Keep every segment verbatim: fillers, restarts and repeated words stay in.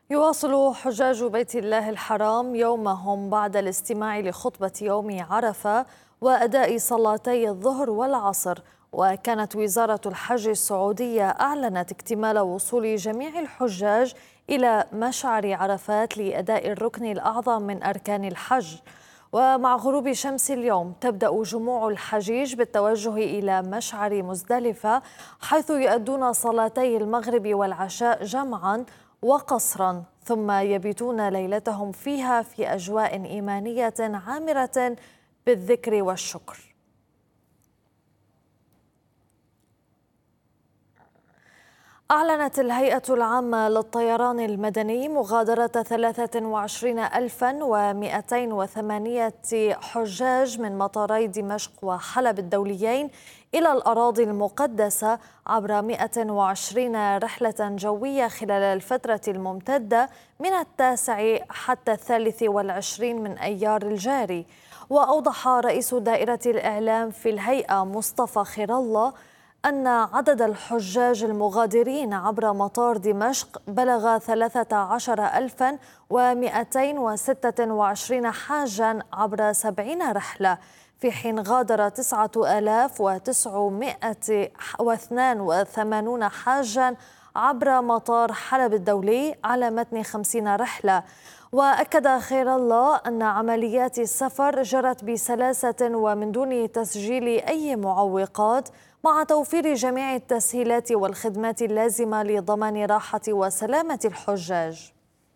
يواصل حجاج بيت الله الحرام يومهم بعد الاستماع لخطبة يوم عرفة وأداء صلاتي الظهر والعصر. وكانت وزارة الحج السعودية أعلنت اكتمال وصول جميع الحجاج إلى مشعر عرفات لأداء الركن الأعظم من أركان الحج. ومع غروب شمس اليوم تبدأ جموع الحجيج بالتوجه إلى مشعر مزدلفة، حيث يؤدون صلاتي المغرب والعشاء جمعاً وقصرا، ثم يبيتون ليلتهم فيها في أجواء إيمانية عامرة بالذكر والشكر. أعلنت الهيئة العامة للطيران المدني مغادرة ثلاثة وعشرين ألفا ومئتين وثمانية حجاج من مطاري دمشق وحلب الدوليين إلى الأراضي المقدسة عبر مئة وعشرين رحلة جوية خلال الفترة الممتدة من التاسع حتى الثالث والعشرين من أيار الجاري. وأوضح رئيس دائرة الإعلام في الهيئة مصطفى خير الله أن عدد الحجاج المغادرين عبر مطار دمشق بلغ ثلاثة عشر ألفا ومئتين وستة وعشرين حاجا عبر سبعين رحلة، في حين غادر تسعة آلاف وتسعمئة واثنان وثمانين حاجا عبر مطار حلب الدولي على متن خمسين رحلة. وأكد خير الله أن عمليات السفر جرت بسلاسة ومن دون تسجيل أي معوقات، مع توفير جميع التسهيلات والخدمات اللازمة لضمان راحة وسلامة الحجاج.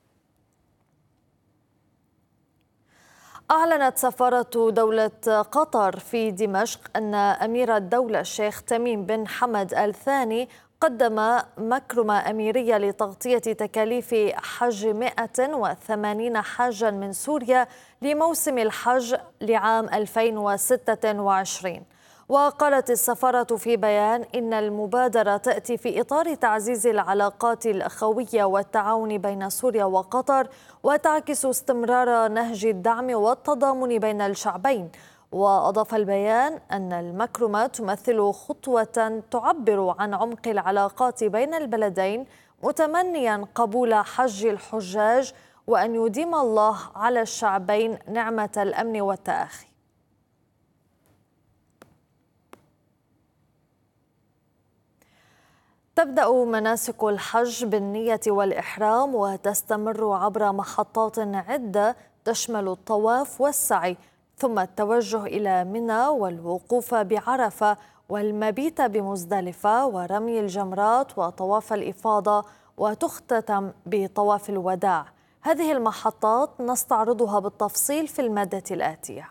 أعلنت سفارة دولة قطر في دمشق أن أمير الدولة الشيخ تميم بن حمد آل ثاني قدم مكرمة أميرية لتغطية تكاليف حج مئة وثمانين حاجا من سوريا لموسم الحج لعام ألفين وستة وعشرين. وقالت السفارة في بيان إن المبادرة تأتي في إطار تعزيز العلاقات الأخوية والتعاون بين سوريا وقطر، وتعكس استمرار نهج الدعم والتضامن بين الشعبين. وأضاف البيان أن المكرمة تمثل خطوة تعبر عن عمق العلاقات بين البلدين، متمنيا قبول حج الحجاج وأن يديم الله على الشعبين نعمة الأمن والتآخي. تبدأ مناسك الحج بالنية والإحرام وتستمر عبر محطات عدة تشمل الطواف والسعي، ثم التوجه إلى منى والوقوف بعرفة والمبيت بمزدلفة ورمي الجمرات وطواف الإفاضة، وتختتم بطواف الوداع. هذه المحطات نستعرضها بالتفصيل في المادة الآتية.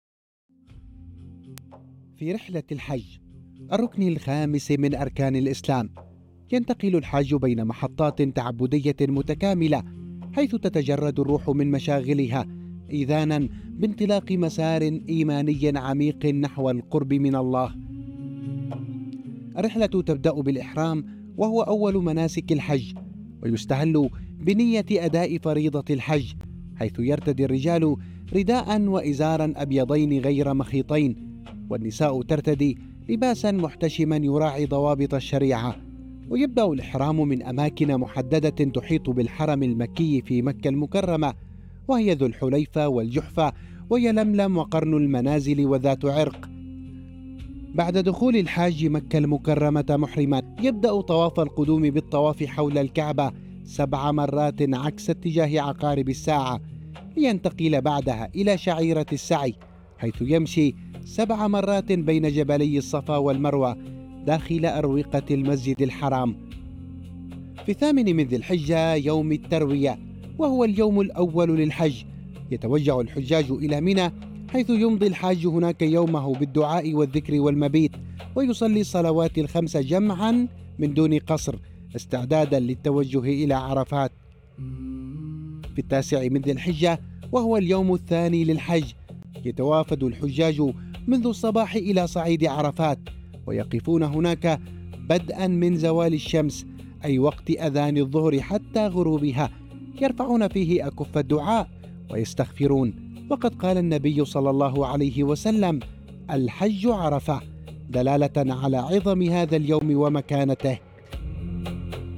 في رحلة الحج، الركن الخامس من أركان الإسلام، ينتقل الحاج بين محطات تعبدية متكاملة، حيث تتجرد الروح من مشاغلها إذانا بانطلاق مسار إيماني عميق نحو القرب من الله. الرحلة تبدأ بالإحرام، وهو أول مناسك الحج، ويستهل بنية أداء فريضة الحج، حيث يرتدي الرجال رداء وإزارا أبيضين غير مخيطين، والنساء ترتدي لباسا محتشما يراعي ضوابط الشريعة. ويبدأ الإحرام من أماكن محددة تحيط بالحرم المكي في مكة المكرمة، وهي ذو الحليفة والجحفة ويلملم وقرن المنازل وذات عرق. بعد دخول الحاج مكة المكرمة محرما، يبدأ طواف القدوم بالطواف حول الكعبة سبع مرات عكس اتجاه عقارب الساعة، لينتقل بعدها إلى شعيرة السعي، حيث يمشي سبع مرات بين جبلي الصفا والمروة داخل أروقة المسجد الحرام. في الثامن من ذي الحجة يوم التروية، وهو اليوم الأول للحج، يتوجه الحجاج إلى منى، حيث يمضي الحاج هناك يومه بالدعاء والذكر والمبيت، ويصلي الصلوات الخمس جمعا من دون قصر، استعدادا للتوجه إلى عرفات. في التاسع من ذي الحجة، وهو اليوم الثاني للحج، يتوافد الحجاج منذ الصباح إلى صعيد عرفات، ويقفون هناك بدءا من زوال الشمس، أي وقت أذان الظهر حتى غروبها، يرفعون فيه أكف الدعاء ويستغفرون. وقد قال النبي صلى الله عليه وسلم: الحج عرفة، دلالة على عظم هذا اليوم ومكانته.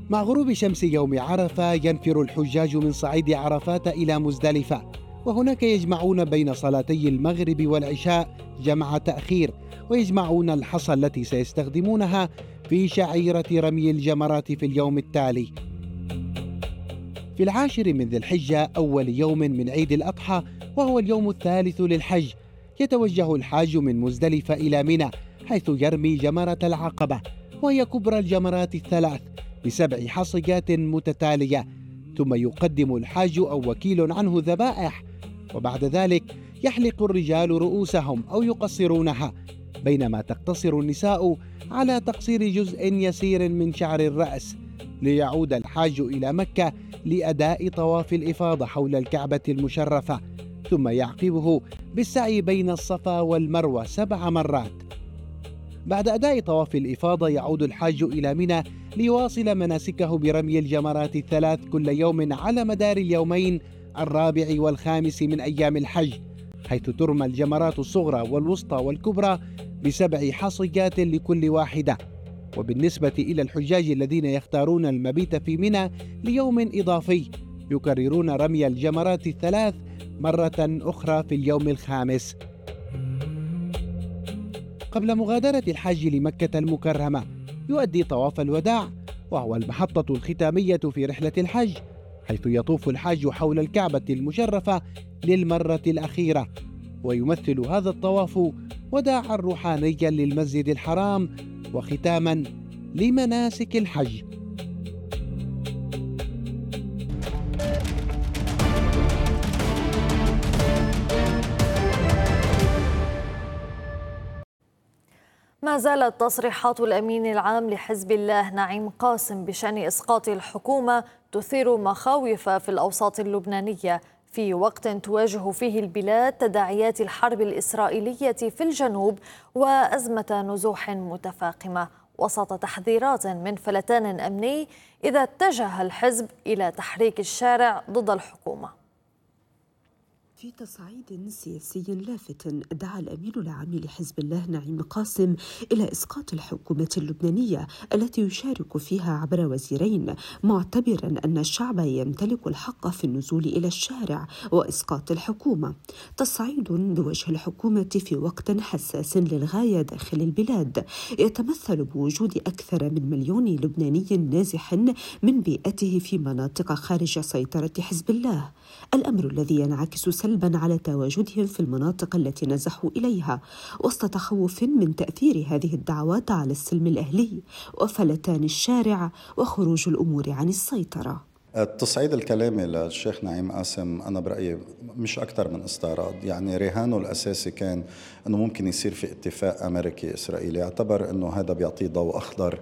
مع غروب شمس يوم عرفة ينفر الحجاج من صعيد عرفات إلى مزدلفة، وهناك يجمعون بين صلاتي المغرب والعشاء جمع تأخير، ويجمعون الحصى التي سيستخدمونها في شعيرة رمي الجمرات في اليوم التالي. في العاشر من ذي الحجة أول يوم من عيد الأضحى وهو اليوم الثالث للحج، يتوجه الحاج من مزدلفة إلى منى حيث يرمي جمرة العقبة، وهي كبرى الجمرات الثلاث بسبع حصيات متتالية، ثم يقدم الحاج أو وكيل عنه ذبائح، وبعد ذلك يحلق الرجال رؤوسهم أو يقصرونها، بينما تقتصر النساء على تقصير جزء يسير من شعر الرأس، ليعود الحاج إلى مكة لأداء طواف الإفاضة حول الكعبة المشرفة، ثم يعقبه بالسعي بين الصفا والمروة سبع مرات. بعد أداء طواف الإفاضة يعود الحاج إلى منى ليواصل مناسكه برمي الجمرات الثلاث كل يوم على مدار اليومين الرابع والخامس من أيام الحج، حيث ترمى الجمرات الصغرى والوسطى والكبرى بسبع حصيات لكل واحدة. وبالنسبة إلى الحجاج الذين يختارون المبيت في منى ليوم إضافي يكررون رمي الجمرات الثلاث مرة أخرى في اليوم الخامس. قبل مغادرة الحاج لمكة المكرمة يؤدي طواف الوداع، وهو المحطة الختامية في رحلة الحج، حيث يطوف الحاج حول الكعبة المشرفة للمرة الأخيرة، ويمثل هذا الطواف وداعا روحانيا للمسجد الحرام وختاما لمناسك الحج. ما زالت تصريحات الأمين العام لحزب الله نعيم قاسم بشأن إسقاط الحكومة تثير مخاوف في الأوساط اللبنانية، في وقت تواجه فيه البلاد تداعيات الحرب الإسرائيلية في الجنوب وأزمة نزوح متفاقمة، وسط تحذيرات من فلتان أمني إذا اتجه الحزب إلى تحريك الشارع ضد الحكومة. في تصعيد سياسي لافت دعا الأمين العام لحزب الله نعيم قاسم إلى إسقاط الحكومة اللبنانية التي يشارك فيها عبر وزيرين، معتبرا أن الشعب يمتلك الحق في النزول إلى الشارع وإسقاط الحكومة. تصعيد بوجه الحكومة في وقت حساس للغاية داخل البلاد يتمثل بوجود أكثر من مليون لبناني نازح من بيئته في مناطق خارج سيطرة حزب الله، الأمر الذي ينعكس سلبا على تواجدهم في المناطق التي نزحوا إليها، وسط تخوف من تأثير هذه الدعوات على السلم الأهلي وفلتان الشارع وخروج الأمور عن السيطرة. التصعيد الكلامي للشيخ نعيم قاسم أنا برأيي مش أكثر من استعراض، يعني رهانه الأساسي كان أنه ممكن يصير في اتفاق أمريكي إسرائيلي، اعتبر أنه هذا بيعطيه ضوء أخضر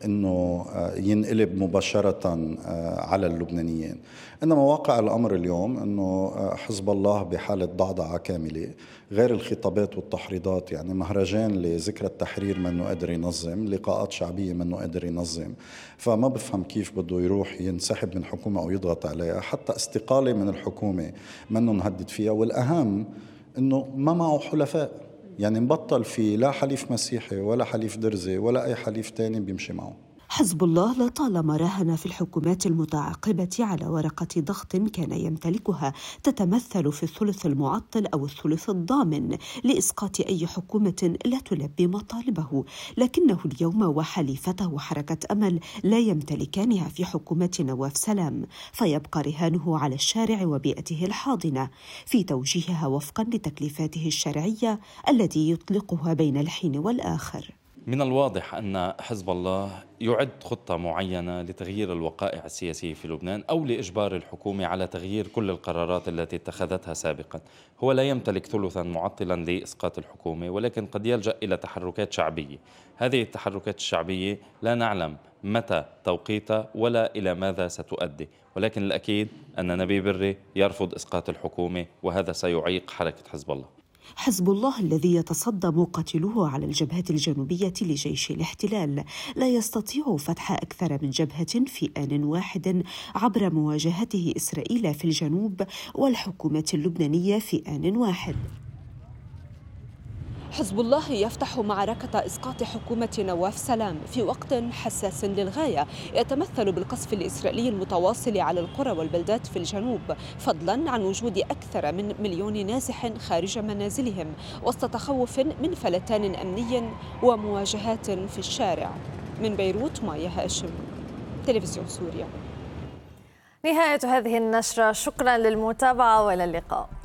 أنه ينقلب مباشرة على اللبنانيين. إنما واقع الأمر اليوم أنه حزب الله بحالة ضعضعة كاملة، غير الخطابات والتحريضات، يعني مهرجان لذكرى التحرير منه قادر ينظم، لقاءات شعبية منه قادر ينظم، فما بفهم كيف بده يروح ينسحب من حكومة أو يضغط عليها، حتى استقالة من الحكومة منه نهدد فيها. والأهم أنه ما معه حلفاء، يعني مبطل في لا حليف مسيحي ولا حليف درزي ولا أي حليف تاني بيمشي معه. حزب الله لطالما راهن في الحكومات المتعاقبة على ورقة ضغط كان يمتلكها تتمثل في الثلث المعطل أو الثلث الضامن لإسقاط أي حكومة لا تلبي مطالبه، لكنه اليوم وحليفته حركة أمل لا يمتلكانها في حكومة نواف سلام، فيبقى رهانه على الشارع وبيئته الحاضنة في توجيهها وفقا لتكليفاته الشرعية التي يطلقها بين الحين والآخر. من الواضح أن حزب الله يعد خطة معينة لتغيير الوقائع السياسية في لبنان أو لإجبار الحكومة على تغيير كل القرارات التي اتخذتها سابقا. هو لا يمتلك ثلثا معطلا لإسقاط الحكومة، ولكن قد يلجأ إلى تحركات شعبية. هذه التحركات الشعبية لا نعلم متى توقيتها ولا إلى ماذا ستؤدي، ولكن الأكيد أن نبي بري يرفض إسقاط الحكومة، وهذا سيعيق حركة حزب الله. حزب الله الذي يتصدى مقاتلوه على الجبهة الجنوبية لجيش الاحتلال لا يستطيع فتح أكثر من جبهة في آن واحد عبر مواجهته إسرائيل في الجنوب والحكومة اللبنانية في آن واحد. حزب الله يفتح معركة إسقاط حكومة نواف سلام في وقت حساس للغاية يتمثل بالقصف الإسرائيلي المتواصل على القرى والبلدات في الجنوب، فضلا عن وجود أكثر من مليون نازح خارج منازلهم وسط تخوف من فلتان أمني ومواجهات في الشارع. من بيروت مايا هاشم، تلفزيون سوريا. نهاية هذه النشرة، شكرا للمتابعة والى اللقاء.